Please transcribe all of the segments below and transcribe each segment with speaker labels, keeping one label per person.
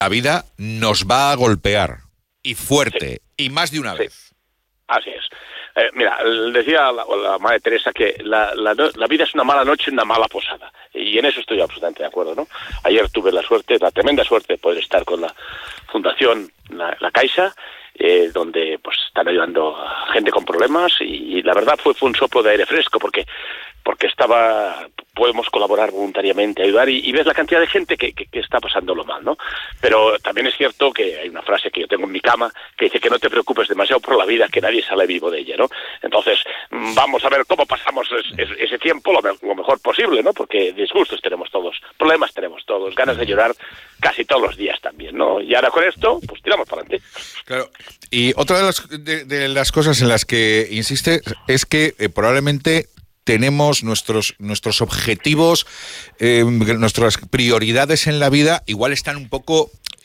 Speaker 1: la vida nos va a golpear, y fuerte,
Speaker 2: sí,
Speaker 1: y más de una vez.
Speaker 2: Así es. Mira, decía la Madre Teresa que la vida es una mala noche y una mala posada. Y en eso estoy absolutamente de acuerdo, ¿no? Ayer tuve la tremenda suerte de poder estar con la Fundación La Caixa, donde pues están ayudando a gente con problemas, y la verdad fue un soplo de aire fresco, porque podemos colaborar voluntariamente, ayudar, y ves la cantidad de gente que está pasándolo mal, ¿no? Pero también es cierto que hay una frase que yo tengo en mi cama que dice que no te preocupes demasiado por la vida, que nadie sale vivo de ella, ¿no? Entonces, vamos a ver cómo pasamos ese tiempo lo mejor posible, ¿no? Porque disgustos tenemos todos, problemas tenemos todos, ganas de llorar casi todos los días también, ¿no? Y ahora con esto, pues tiramos para adelante.
Speaker 1: Claro. Y otra de las cosas en las que insiste es que probablemente tenemos nuestros objetivos, nuestras prioridades en la vida igual están un poco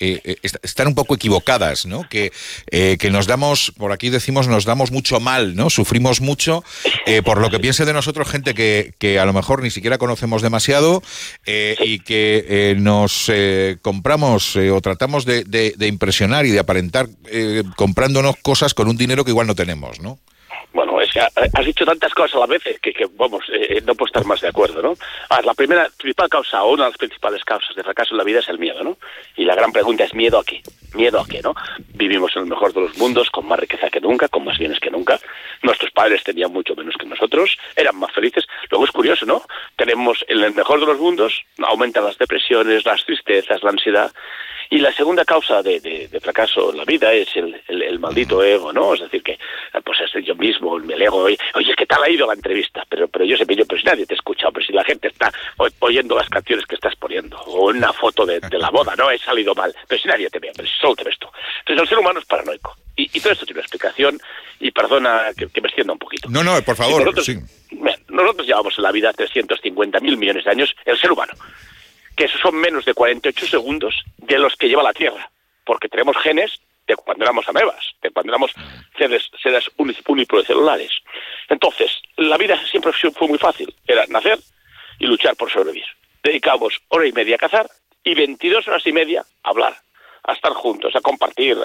Speaker 1: equivocadas, ¿no? Que nos damos, por aquí decimos, nos damos mucho mal, ¿no? Sufrimos mucho por lo que piense de nosotros gente que a lo mejor ni siquiera conocemos demasiado, y que nos compramos o tratamos de impresionar y de aparentar comprándonos cosas con un dinero que igual no tenemos, ¿no?
Speaker 2: Bueno, es que has dicho tantas cosas a la vez que vamos, no puedo estar más de acuerdo, ¿no? La principal causa, o una de las principales causas de fracaso en la vida es el miedo, ¿no? Y la gran pregunta es ¿miedo a qué? ¿Miedo a qué, no? Vivimos en el mejor de los mundos, con más riqueza que nunca, con más bienes que nunca. Nuestros padres tenían mucho menos que nosotros, eran más felices. Luego es curioso, ¿no? Tenemos en el mejor de los mundos, aumentan las depresiones, las tristezas, la ansiedad. Y la segunda causa de fracaso en la vida es el maldito ego, ¿no? Es decir, que pues es yo mismo, el ego, oye, ¿qué tal ha ido la entrevista? Pero yo siempre pero si nadie te escucha, pero si la gente está oyendo las canciones que estás poniendo, o una foto de la boda, ¿no? He salido mal, pero si nadie te ve, pero si solo te ves tú. Entonces el ser humano es paranoico. Y todo esto tiene una explicación, y perdona que me extienda un poquito.
Speaker 1: No, por favor, sí.
Speaker 2: Nosotros llevamos en la vida 350.000 millones de años, el ser humano, que esos son menos de 48 segundos de los que lleva la Tierra, porque tenemos genes de cuando éramos amebas, de cuando éramos seres unicelulares. Entonces, la vida siempre fue muy fácil, era nacer y luchar por sobrevivir. Dedicábamos hora y media a cazar y 22 horas y media a hablar, a estar juntos, a compartir,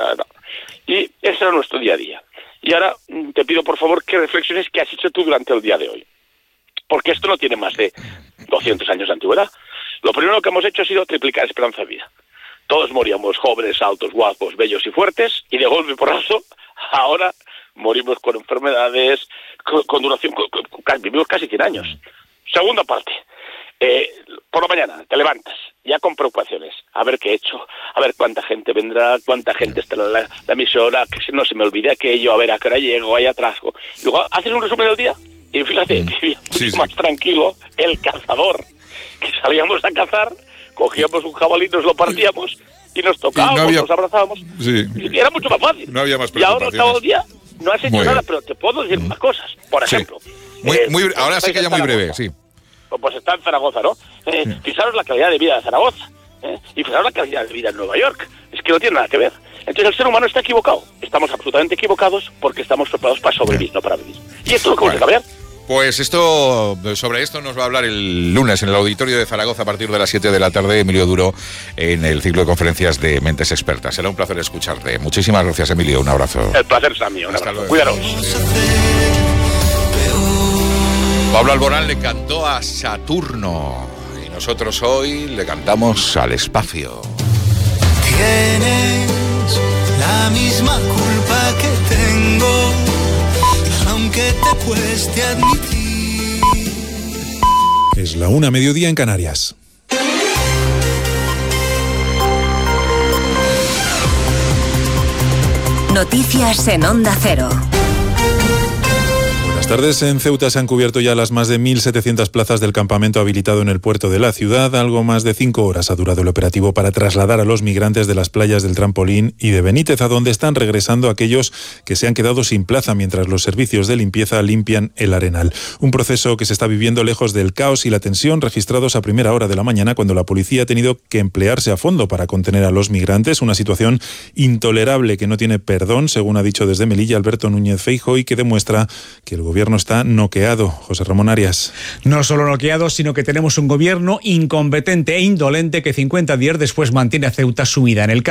Speaker 2: y ese era nuestro día a día. Y ahora te pido por favor que reflexiones qué has hecho tú durante el día de hoy, porque esto no tiene más de 200 años de antigüedad. Lo primero que hemos hecho ha sido triplicar esperanza de vida. Todos moríamos jóvenes, altos, guapos, bellos y fuertes, y de golpe y porrazo, ahora morimos con enfermedades, con duración, vivimos casi 100 años. Segunda parte, por la mañana te levantas, ya con preocupaciones, a ver qué he hecho, a ver cuánta gente vendrá, cuánta gente está en la emisora, que si no se me olvide aquello, a ver a qué hora llego, hay atraso. Luego haces un resumen del día, y fíjate, vivía mucho más tranquilo el cazador, que salíamos a cazar, cogíamos un jabalí, nos lo partíamos y nos tocábamos, nos abrazábamos.
Speaker 1: Sí.
Speaker 2: Y era mucho más fácil.
Speaker 1: No había más
Speaker 2: y ahora,
Speaker 1: preocupaciones.
Speaker 2: todo el día, no has hecho nada, pero te puedo decir más cosas. Por ejemplo.
Speaker 1: Ahora sí que ya muy breve, sí.
Speaker 2: Pues está en Zaragoza, ¿no? Fijaros la calidad de vida de Zaragoza. Y fijaros la calidad de vida en Nueva York. Es que no tiene nada que ver. Entonces el ser humano está equivocado. Estamos absolutamente equivocados porque estamos preparados para sobrevivir, no para vivir. Y esto es lo que vamos a cambiar.
Speaker 1: Pues sobre esto nos va a hablar el lunes en el auditorio de Zaragoza a partir de las 7 de la tarde, Emilio Duro, en el ciclo de conferencias de Mentes Expertas. Será un placer escucharte. Muchísimas gracias, Emilio. Un abrazo.
Speaker 2: El placer es mío. Un abrazo. Cuídaros.
Speaker 1: Pablo Alborán le cantó a Saturno y nosotros hoy le cantamos al espacio.
Speaker 3: Tienes la misma culpa que tengo, aunque te cueste admitir.
Speaker 4: Es la 1:00 mediodía en Canarias.
Speaker 5: Noticias en Onda Cero.
Speaker 4: Buenas tardes. En Ceuta se han cubierto ya las más de 1.700 plazas del campamento habilitado en el puerto de la ciudad. Algo más de 5 horas ha durado el operativo para trasladar a los migrantes de las playas del Trampolín y de Benítez, a donde están regresando aquellos que se han quedado sin plaza mientras los servicios de limpieza limpian el arenal. Un proceso que se está viviendo lejos del caos y la tensión registrados a primera hora de la mañana, cuando la policía ha tenido que emplearse a fondo para contener a los migrantes. Una situación intolerable que no tiene perdón, según ha dicho desde Melilla Alberto Núñez Feijóo, y que demuestra que el gobierno gobierno está noqueado. José Ramón Arias.
Speaker 6: No solo noqueado, sino que tenemos un gobierno incompetente e indolente que 50 días después mantiene a Ceuta sumida en el